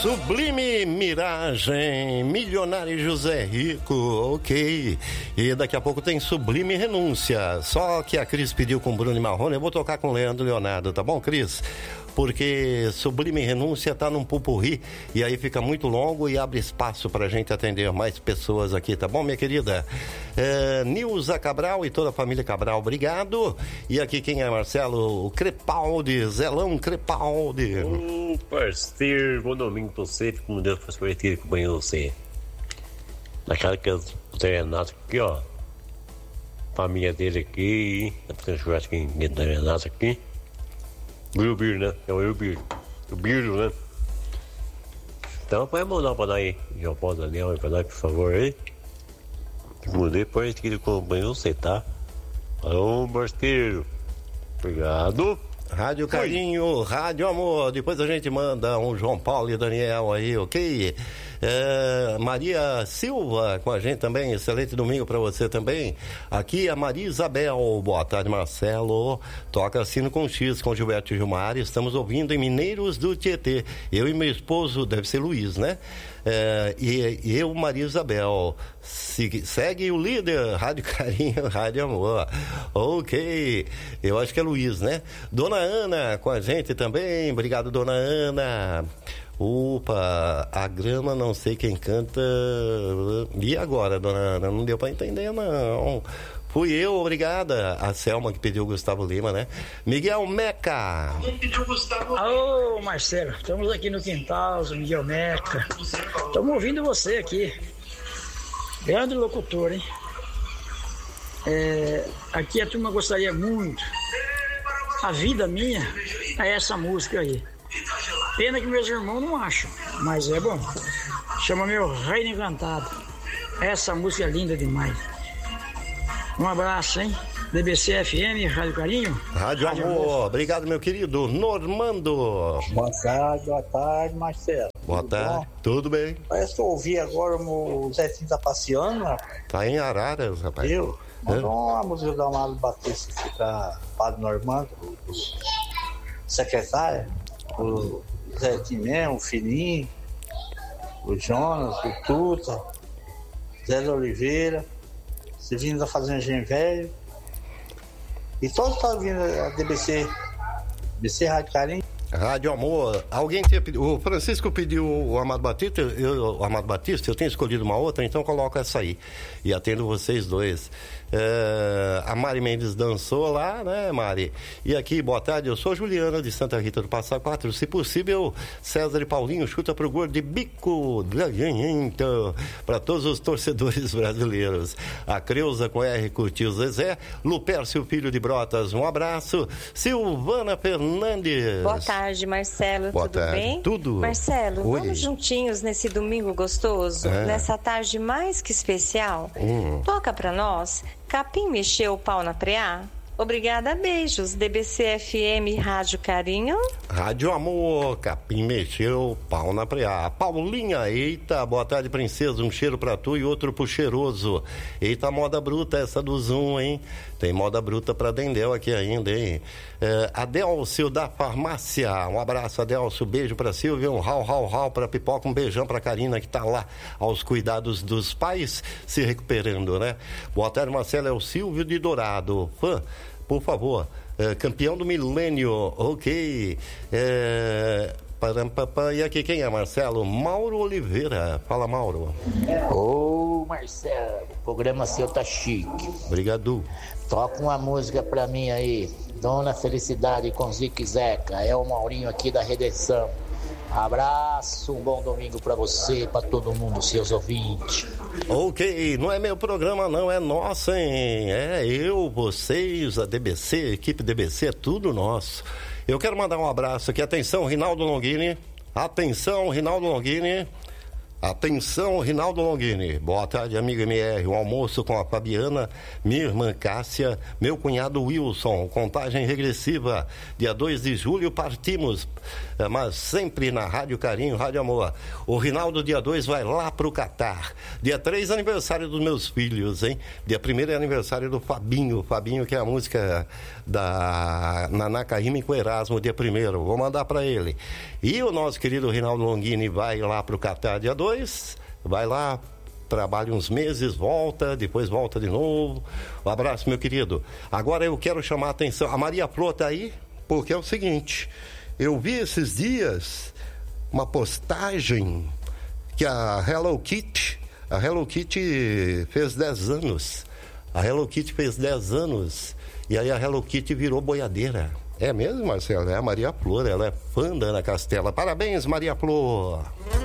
Sublime Miragem, Milionário José Rico, ok. E daqui a pouco tem Sublime Renúncia. Só que a Cris pediu com Bruno e Marrone, eu vou tocar com Leandro Leonardo, tá bom, Cris? Porque Sublime Renúncia tá num pupurri e aí fica muito longo e abre espaço pra gente atender mais pessoas aqui, tá bom, minha querida? Nilza Cabral e toda a família Cabral, obrigado. E aqui quem é, Marcelo? O Crepaldi, Zelão Crepaldi. Parceiro, bom domingo pra você, fico com Deus, faz partir com o banho você. Naquela que eu tenho Renato aqui, ó. Família dele aqui, tá fazendo churrasco aqui dentro da Renato aqui. O Biro, né? É o Biro, né? Então pode mandar pra nós aí, João Paulo Daniel, pra nós, por favor, aí. Depois que ele acompanhou você, tá? Alô, parceiro. Obrigado. Rádio Carinho, Rádio Amor. Depois a gente manda um João Paulo e Daniel aí, ok? Maria Silva com a gente também. Excelente domingo pra você também. Aqui a Maria Isabel. Boa tarde, Marcelo. Toca Sino com X com Gilberto e Gilmar. Estamos ouvindo em Mineiros do Tietê. Eu e meu esposo, deve ser Luiz, né? E eu, Maria Isabel. Segue o líder, Rádio Carinho, Rádio Amor. Ok. Eu acho que é Luiz, né? Dona Ana com a gente também. Obrigado, Dona Ana. Opa, a grama não sei quem canta. E agora, Dona Ana? Não deu pra entender, não. Fui eu, obrigada. A Selma que pediu o Gustavo Lima, né? Miguel Meca. Alô, Marcelo. Estamos aqui no quintal, o Miguel Meca. Estamos ouvindo você aqui. Grande locutor, hein? Aqui a turma gostaria muito. A vida minha é essa música aí. Pena que meus irmãos não acham, mas é bom. Chama Meu Reino Encantado. Essa música é linda demais. Um abraço, hein? DBC FM, Rádio Carinho. Rádio Amor. Obrigado, meu querido Normando. Boa tarde, Marcelo. Boa tarde, tudo bem? Parece que eu ouvi agora o Zezinho tá passeando, rapaz. Tá em Araras, rapaz. Eu? Mandou uma música da Amado Batista pra Padre Normando, o secretário, o Zezinho mesmo, o Fininho, o Jonas, o Tuta, Zé de Oliveira, Silvinho da Fazenda Engenho Velho. E todos estão vindo a DBC Rádio Carinho. Rádio Amor, alguém tinha pedido, o Francisco pediu o Amado Batista, eu tenho escolhido uma outra, então coloco essa aí e atendo vocês dois. A Mari Mendes dançou lá, né, Mari? E aqui, boa tarde, eu sou Juliana de Santa Rita do Passa Quatro. Se possível, César e Paulinho chuta pro gol de bico para todos os torcedores brasileiros. A Creuza com R curtiu Zezé, Lupércio Filho de Brotas, um abraço. Silvana Fernandes. Boa tarde, Marcelo. Boa tudo tarde. Bem? Tudo. Marcelo, Oi. Vamos juntinhos nesse domingo gostoso, nessa tarde mais que especial. Toca pra nós. Capim mexeu o pau na preá? Obrigada, beijos. DBC FM, Rádio Carinho. Rádio Amor, Capim mexeu, pau na preá. Paulinha, eita, boa tarde, princesa. Um cheiro pra tu e outro pro cheiroso. Eita, moda bruta essa do Zoom, hein? Tem moda bruta pra Dendel aqui ainda, hein? Adélcio da Farmácia. Um abraço, Adélcio. Beijo pra Silvia. Um rau pra Pipoca. Um beijão pra Karina, que tá lá aos cuidados dos pais, se recuperando, né? Boa tarde, Marcelo. É o Silvio de Dourado. Fã, por favor. Campeão do milênio. Ok. E aqui quem é, Marcelo? Mauro Oliveira. Fala, Mauro. Ô, Marcelo, o programa seu tá chique. Obrigado. Toca uma música pra mim aí. Dona Felicidade com Zico e Zeca. É o Maurinho aqui da Redenção. Abraço, um bom domingo pra você, pra todo mundo, seus ouvintes. Ok, não é meu programa não, é nosso, hein? É eu, vocês, a DBC, equipe DBC, é tudo nosso. Eu quero mandar um abraço aqui, atenção, Rinaldo Longini. Atenção, Rinaldo Longini. Atenção, Rinaldo Longini. Boa tarde, amigo MR. Um almoço com a Fabiana, minha irmã Cássia, meu cunhado Wilson. Contagem regressiva. Dia 2 de julho partimos, mas sempre na Rádio Carinho, Rádio Amor. O Rinaldo, dia 2, vai lá pro Catar. Dia 3, aniversário dos meus filhos, hein? Dia 1 é aniversário do Fabinho. Fabinho, que é a música da Naná Caymmi com Erasmo, dia 1. Vou mandar para ele. E o nosso querido Rinaldo Longini vai lá pro Catar, dia 2. Vai lá, trabalha uns meses, volta, depois volta de novo. Um abraço, meu querido. Agora eu quero chamar a atenção. A Maria Flor tá aí, porque é o seguinte: eu vi esses dias uma postagem que a Hello Kitty fez 10 anos. A Hello Kitty fez 10 anos e aí a Hello Kitty virou boiadeira. É mesmo, Marcelo? É a Maria Flor, ela é fã da Ana Castela. Parabéns, Maria Flor!